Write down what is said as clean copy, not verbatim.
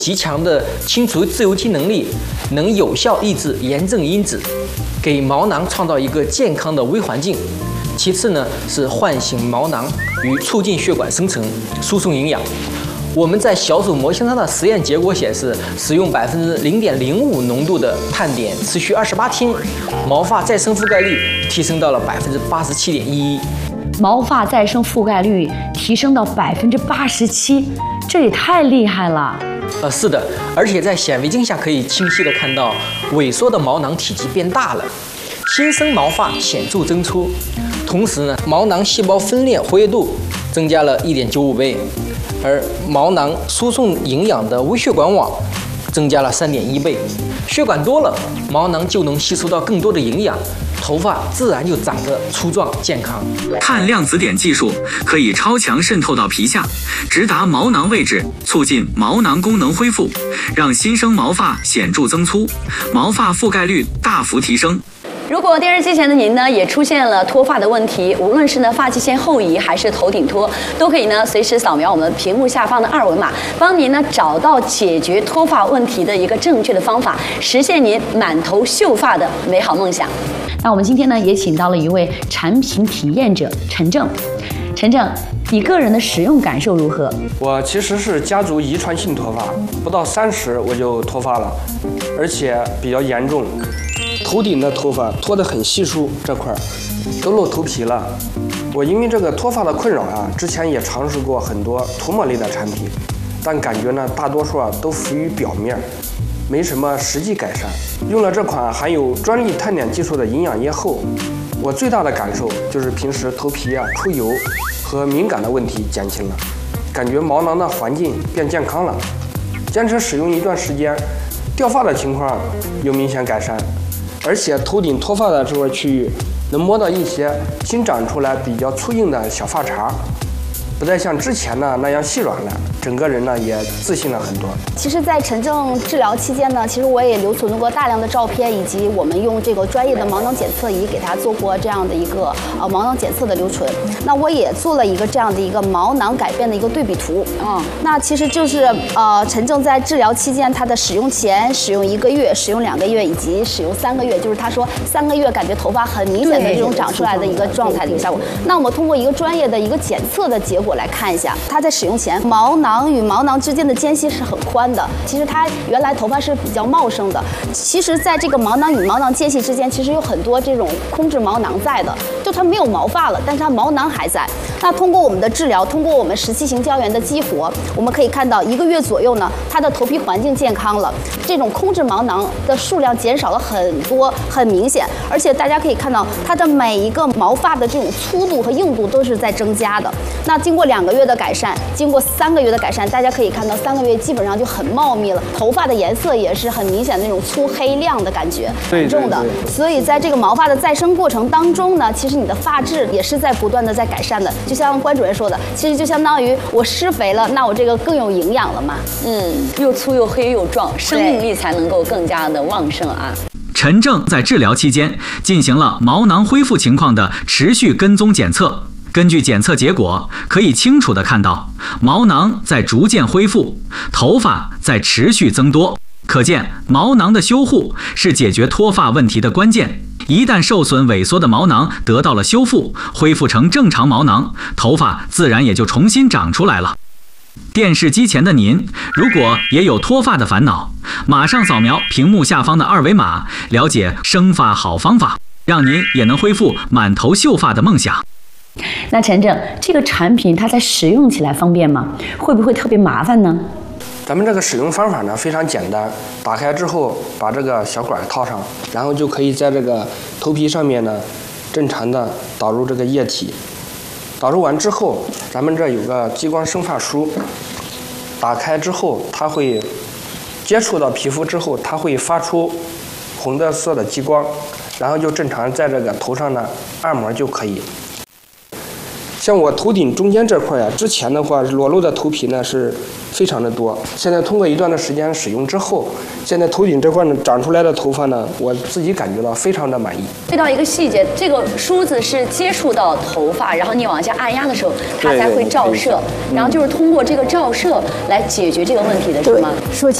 极强的清除自由基能力，能有效抑制炎症因子，给毛囊创造一个健康的微环境。其次呢，是唤醒毛囊与促进血管生成，输送营养。我们在小组模型上的实验结果显示，使用0.05%浓度的碳碘持续28天，毛发再生覆盖率提升到了87.11%。 毛发再生覆盖率提升到87%，这也太厉害了。 是的，而且在显微镜下可以清晰地看到萎缩的毛囊体积变大了，新生毛发显著增粗。同时呢，毛囊细胞分裂活跃度增加了1.95倍，而毛囊输送营养的微血管网增加了3.1倍。血管多了，毛囊就能吸收到更多的营养，头发自然就长得粗壮健康。 碳量子碘技术可以超强渗透到皮下，直达毛囊位置，促进毛囊功能恢复，让新生毛发显著增粗，毛发覆盖率大幅提升。 如果电视机前的您呢也出现了脱发的问题，无论是呢发际线后移还是头顶脱，都可以呢随时扫描我们屏幕下方的2维码，帮您呢找到解决脱发问题的一个正确的方法，实现您满头秀发的美好梦想。那我们今天呢也请到了一位产品体验者陈正。陈正，你个人的使用感受如何？ 我其实是家族遗传性脱发，不到30我就脱发了，而且比较严重。头顶的头发脱得很稀疏，这块都露头皮了。我因为这个脱发的困扰啊，之前也尝试过很多涂抹类的产品，但感觉呢大多数都浮于表面，没什么实际改善。用了这款含有专利碳碘技术的营养液后，我最大的感受就是平时头皮出油和敏感的问题减轻了，感觉毛囊的环境变健康了。坚持使用一段时间，掉发的情况有明显改善。而且头顶脱发的这块区域能摸到一些新长出来比较粗硬的小发茬，不再像之前呢那样细软了，整个人呢也自信了很多。 其实，在陈正治疗期间呢，其实我也留存过大量的照片，以及我们用这个专业的毛囊检测仪给他做过这样的一个毛囊检测的留存。那我也做了一个这样的一个毛囊改变的一个对比图。那其实就是陈正在治疗期间他的使用前、使用1个月、使用2个月以及使用3个月，就是他说3个月感觉头发很明显的这种长出来的一个状态的一个效果。那我们通过一个专业的一个检测的结果来看一下，他在使用前毛囊与毛囊之间的间隙是很宽的，其实他原来头发是比较茂盛的。其实在这个毛囊与毛囊间隙之间，其实有很多这种空置毛囊在的，就它没有毛发了，但是它毛囊还在。那通过我们的治疗，通过我们17型胶原的激活，我们可以看到1个月左右呢，它的头皮环境健康了，这种空置毛囊的数量减少了很多，很明显。而且大家可以看到，它的每一个毛发的这种粗度和硬度都是在增加的。那经过2个月的改善，经过3个月的改善，大家可以看到3个月基本上就很茂密了，头发的颜色也是很明显的那种粗黑亮的感觉，很重的。所以在这个毛发的再生过程当中呢，其实你的发质也是在不断的在改善的。就像关主任说的，其实就相当于我施肥了，那我这个更有营养了嘛。 又粗又黑又壮，生命力才能够更加的旺盛啊。 陈正在治疗期间进行了毛囊恢复情况的持续跟踪检测。根据检测结果，可以清楚地看到毛囊在逐渐恢复，头发在持续增多。可见毛囊的修护是解决脱发问题的关键。一旦受损萎缩的毛囊得到了修复，恢复成正常毛囊，头发自然也就重新长出来了。电视机前的您，如果也有脱发的烦恼，马上扫描屏幕下方的2维码，了解生发好方法，让您也能恢复满头秀发的梦想。 那陈正，这个产品它在使用起来方便吗？会不会特别麻烦呢？ 咱们这个使用方法呢非常简单，打开之后把这个小管套上，然后就可以在这个头皮上面呢正常的导入这个液体。导入完之后，咱们这有个激光生发梳，打开之后它会接触到皮肤之后，它会发出红的色的激光，然后就正常在这个头上呢按摩就可以。 像我头顶中间这块呀，之前的话裸露的头皮呢是非常的多，现在通过一段的时间使用之后，现在头顶这块呢长出来的头发呢，我自己感觉到非常的满意。 注意到一个细节，这个梳子是接触到头发，然后你往下按压的时候，它才会照射，然后就是通过这个照射来解决这个问题的，是吗？ 说起